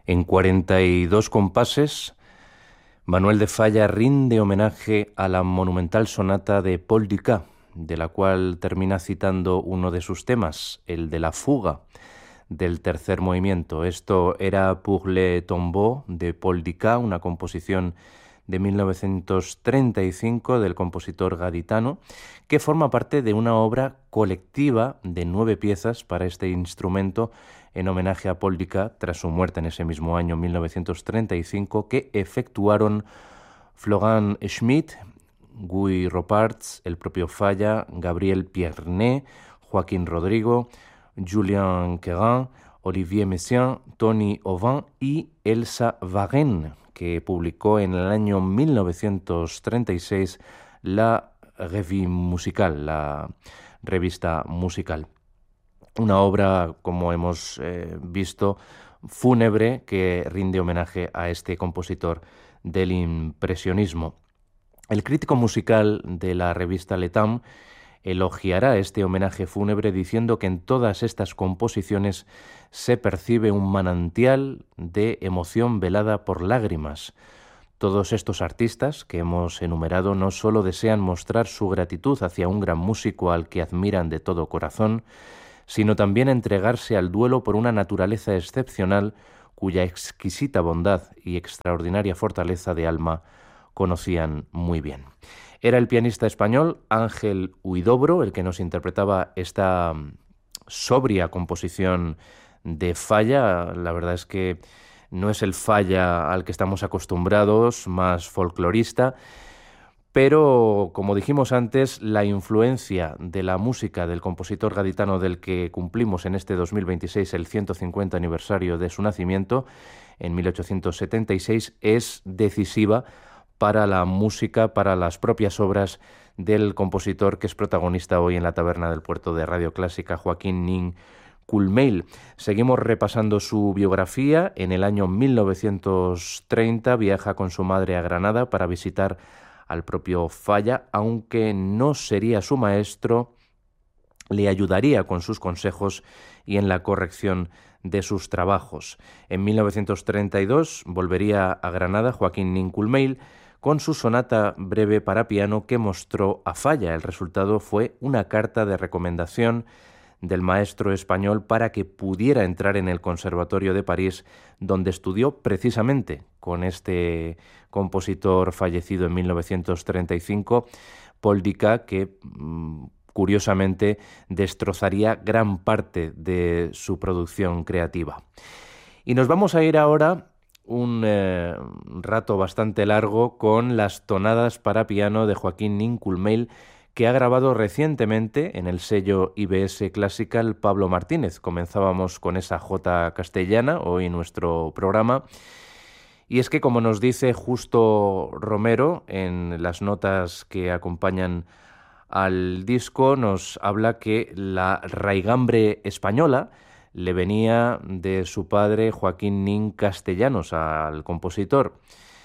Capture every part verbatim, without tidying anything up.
En cuarenta y dos compases, Manuel de Falla rinde homenaje a la monumental sonata de Paul Dukas, de la cual termina citando uno de sus temas, el de la fuga del tercer movimiento. Esto era Pour le tombeau de Paul Dukas, una composición de mil novecientos treinta y cinco del compositor gaditano, que forma parte de una obra colectiva de nueve piezas para este instrumento en homenaje a Paul Dukas tras su muerte en ese mismo año mil novecientos treinta y cinco, que efectuaron Florent Schmitt, Guy Roparts, el propio Falla, Gabriel Pierné, Joaquín Rodrigo, Julien Queyrin, Olivier Messiaen, Tony Auvin y Elsa Varenne, que publicó en el año mil novecientos treinta y seis la Revue Musicale, la revista musical. Una obra, como hemos eh, visto, fúnebre, que rinde homenaje a este compositor del impresionismo. El crítico musical de la revista L'État elogiará este homenaje fúnebre diciendo que en todas estas composiciones se percibe un manantial de emoción velada por lágrimas. Todos estos artistas que hemos enumerado no solo desean mostrar su gratitud hacia un gran músico al que admiran de todo corazón, sino también entregarse al duelo por una naturaleza excepcional cuya exquisita bondad y extraordinaria fortaleza de alma conocían muy bien. Era el pianista español Ángel Huidobro el que nos interpretaba esta sobria composición de Falla. La verdad es que no es el Falla al que estamos acostumbrados, más folclorista, pero, como dijimos antes, la influencia de la música del compositor gaditano del que cumplimos en este dos mil veintiséis el ciento cincuenta aniversario de su nacimiento, en mil ochocientos setenta y seis, es decisiva para la música, para las propias obras del compositor que es protagonista hoy en la Taberna del Puerto de Radio Clásica, Joaquín Nin Culmeil. Seguimos repasando su biografía. En el año mil novecientos treinta viaja con su madre a Granada para visitar al propio Falla, aunque no sería su maestro, le ayudaría con sus consejos y en la corrección de sus trabajos. En mil novecientos treinta y dos volvería a Granada Joaquín Nin Culmeil con su sonata breve para piano que mostró a Falla. El resultado fue una carta de recomendación del maestro español para que pudiera entrar en el Conservatorio de París, donde estudió precisamente con este compositor fallecido en mil novecientos treinta y cinco, Paul Dukas, que curiosamente destrozaría gran parte de su producción creativa. Y nos vamos a ir ahora un eh, rato bastante largo con las tonadas para piano de Joaquín Nin Culmeil, que ha grabado recientemente en el sello I B S Classical Pablo Martínez. Comenzábamos con esa jota castellana hoy en nuestro programa. Y es que, como nos dice Justo Romero en las notas que acompañan al disco, nos habla que la raigambre española le venía de su padre Joaquín Nin Castellanos, al compositor,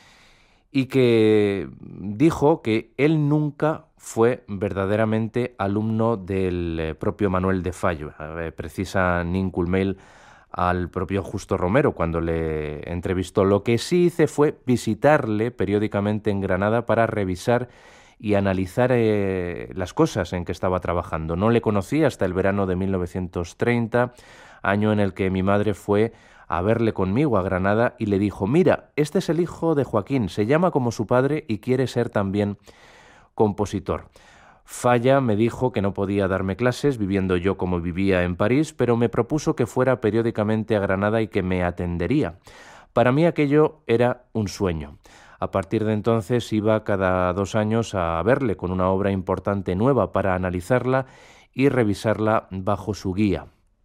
y que dijo que él nunca fue verdaderamente alumno del propio Manuel de Falla. Precisa Nin Culmeil al propio Justo Romero cuando le entrevistó. Lo que sí hice fue visitarle periódicamente en Granada para revisar y analizar eh, las cosas en que estaba trabajando. No le conocí hasta el verano de mil novecientos treinta, año en el que mi madre fue a verle conmigo a Granada y le dijo: mira, este es el hijo de Joaquín, se llama como su padre y quiere ser también compositor. Falla me dijo que no podía darme clases, viviendo yo como vivía en París, pero me propuso que fuera periódicamente a Granada y que me atendería. Para mí aquello era un sueño. A partir de entonces iba cada dos años a verle con una obra importante nueva para analizarla y revisarla bajo su guía.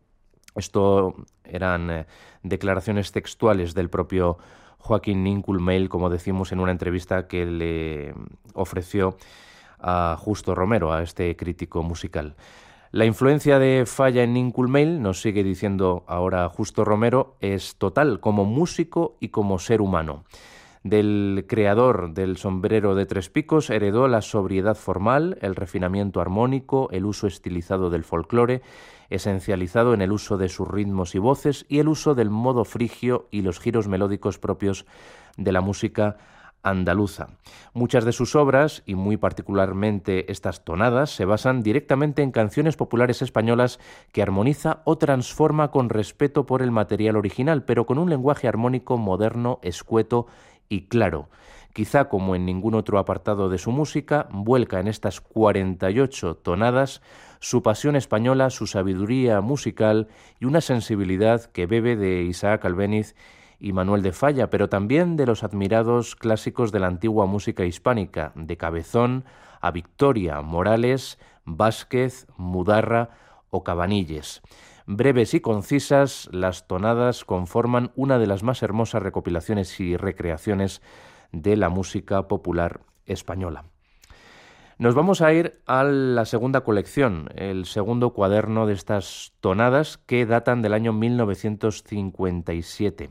Esto eran eh, declaraciones textuales del propio Joaquín Nin Culmeil, como decimos en una entrevista que le ofreció a Justo Romero, a este crítico musical. La influencia de Falla en Nin Culmeil, nos sigue diciendo ahora Justo Romero, es total como músico y como ser humano. Del creador del sombrero de tres picos heredó la sobriedad formal, el refinamiento armónico, el uso estilizado del folclore, esencializado en el uso de sus ritmos y voces, y el uso del modo frigio y los giros melódicos propios de la música andaluza. Muchas de sus obras, y muy particularmente estas tonadas, se basan directamente en canciones populares españolas que armoniza o transforma con respeto por el material original, pero con un lenguaje armónico moderno, escueto y claro. Quizá como en ningún otro apartado de su música, vuelca en estas cuarenta y ocho tonadas su pasión española, su sabiduría musical y una sensibilidad que bebe de Isaac Albéniz y Manuel de Falla, pero también de los admirados clásicos de la antigua música hispánica, de Cabezón a Victoria, Morales, Vázquez, Mudarra o Cabanilles. Breves y concisas, las tonadas conforman una de las más hermosas recopilaciones y recreaciones de la música popular española. Nos vamos a ir a la segunda colección, el segundo cuaderno de estas tonadas que datan del año mil novecientos cincuenta y siete.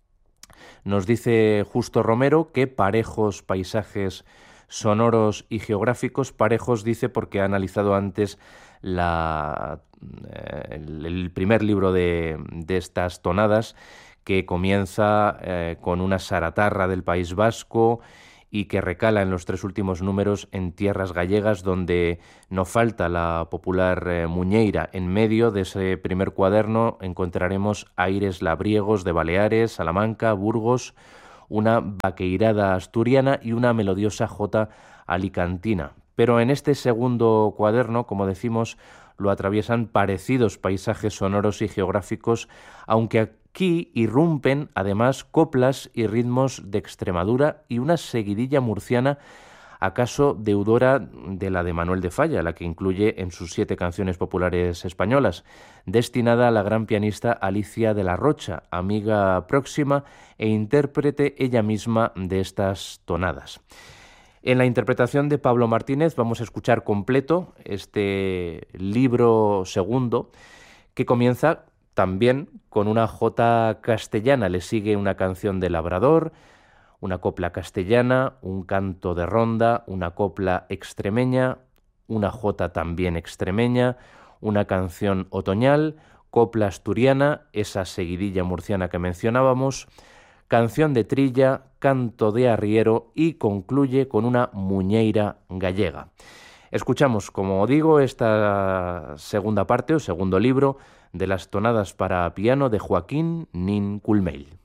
Nos dice Justo Romero que parejos paisajes sonoros y geográficos, parejos dice porque ha analizado antes la, el, el primer libro de, de estas tonadas, que comienza eh, con una saratarra del País Vasco y que recala en los tres últimos números en tierras gallegas, donde no falta la popular eh, muñeira. En medio de ese primer cuaderno encontraremos aires labriegos de Baleares, Salamanca, Burgos, una vaqueirada asturiana y una melodiosa jota alicantina. Pero en este segundo cuaderno, como decimos, lo atraviesan parecidos paisajes sonoros y geográficos, aunque aquí irrumpen además coplas y ritmos de Extremadura y una seguidilla murciana, acaso deudora de la de Manuel de Falla, la que incluye en sus siete canciones populares españolas, destinada a la gran pianista Alicia de la Rocha, amiga próxima e intérprete ella misma de estas tonadas. En la interpretación de Pablo Martínez vamos a escuchar completo este libro segundo, que comienza también con una jota castellana. Le sigue una canción de labrador, una copla castellana, un canto de ronda, una copla extremeña, una jota también extremeña, una canción otoñal, copla asturiana, esa seguidilla murciana que mencionábamos, canción de trilla, canto de arriero y concluye con una muñeira gallega. Escuchamos, como digo, esta segunda parte o segundo libro de las tonadas para piano de Joaquín Nin Culmeil.